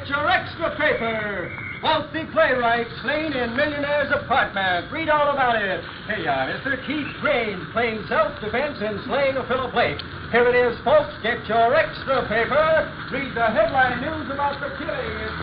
get your extra paper. Wealthy playwright slain in millionaire's apartment. Read all about it. Hey, Mr. Keith Grange playing self-defense in slaying of Philip Blake. Here it is, folks. Get your extra paper. Read the headline news about the killing.